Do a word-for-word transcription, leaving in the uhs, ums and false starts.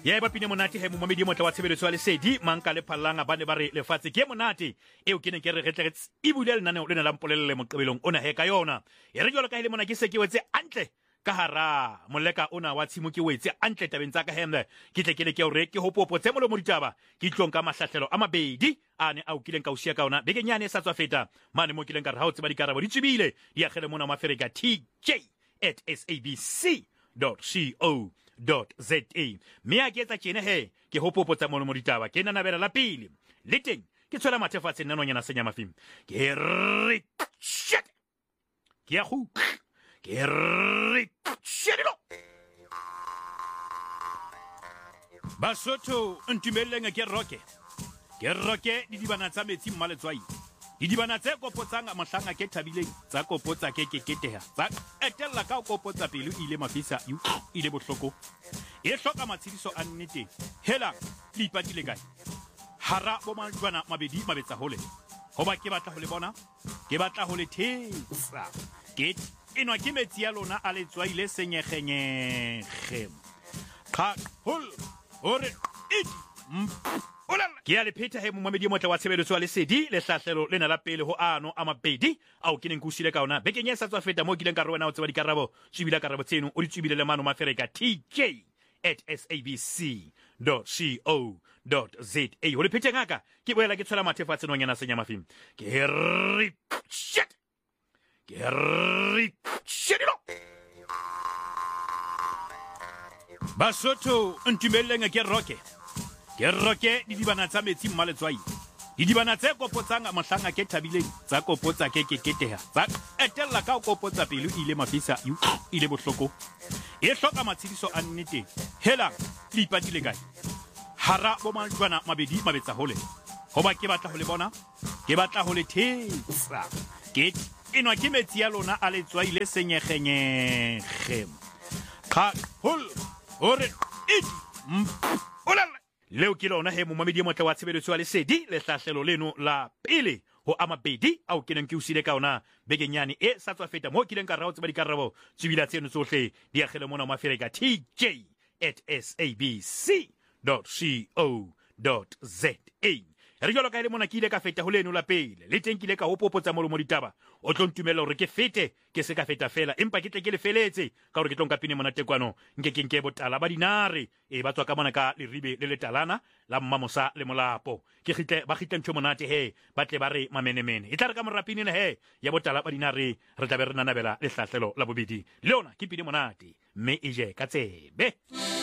ya ba pine monate he mo momedi mo tla wa tshebeletso ya lesedi manka le phallanga ba ne ba re lefatse ke monate eo ke ne ke re retle e bule le nane le na la mpolelele moqebelong ona he ka yona e re jwalo ka ile mona ke se ke wetse antle ka hara moleka ona wa tshimo ke wetse antle tabeng tsa ka hemle ke tle ke le ke o re ke hopopo tse molo mo ditaba ke tlong ka mahlahlelo a mabedi ane a o kileng ka o sia ka ona bekenyane sa tswa feta mane mo kileng ka re ha o tseba dikarabo di tsibile di agele mona mafereka T J at sabc dot co dot za me a ke etsa tjene he ke hopopo tsa molo mo ditaba ke nana bela la pele le teng ke tswela mathefatse nnanonyana senya mafim ke re shit ke a go ke re shit lo Basotho ntumeleng ke roke ke roke di dibana tsa metsi mmaletswai di dibana tse kopotsang mahlanga ke thabileng tsa kopotsa ke ke keteha tsa etella ka kopotsa pele ile mafisa yu ile bohloko e hloka matshidiso a nnete hela le ipatile kae hara bo majwana mabedi mabetsa hole hoba ke batla ho le bona ke batla ho le thetsa ke inwa ke metsi ya lona a letswai le senyegengege kha hol ore it olala ke ya le pheta he mo momedi motla wa tshebeletso wa lesedi le hlahlelo lena la pele ho ano a mabedi ao ke neng ku shile ka ona bekeng e sa tswa feta mo kileng ka rona o tseba dikarabo tsibila karabo tseno o di tsibile le mano mafereka T J at sabc dot co dot za ho le phete ngaka ke boela ke tshola mathefatse nonyana senya mafim ke re shit ke re shit lo Basotho ntumeleng ke roke ke roke di dibana tsa metsi mmaletswai di dibana tse kopotsang mahlanga ke thabileng tsa kopotsa ke ke keteha tsa etella ka kopotsa pele ile mafisa yu ile bohloko e hloka matshidiso a nnete hela le ipatile kae hara bo majwana mabedi mabetsa hole hoba ke batla ho le bona ke batla ho le thetsa ke inwa ke metsi ya lona a letswai le senyegengege kha hol ore it olala leo ke lona he mo mamedi motla wa tshebeletso ya lesedi le hlahlelo leno la pele ho a mabedi ao ke neng ke usile ka ona bekenyane e sa tswa feta mo kileng ka ra o tseba dikarabo tsibila tseno tsohle di agele mona mafereka T J at sabc dot co dot za re jwalo ka ile mona ke ile ka feta ho leno la pele le teng ke ile ka hopopotsa molo mo ditaba o tlo ntumela hore ke fete ke se ka feta fela empa ke tle ke le feletse ka hore ke tlo nka pine mona tekwano nke ke nke botala ba dinare e ba tswa ka mona ka le ribe le letalana la mmamosa le molapo ke gitle ba gitle ntho monate he ba tle ba re mamenemene e tla re ka morapine he ya botala ba dinare re tla be re nanabela le hlahlelo la bobedi leona ke pine monate mme e je ka tsebe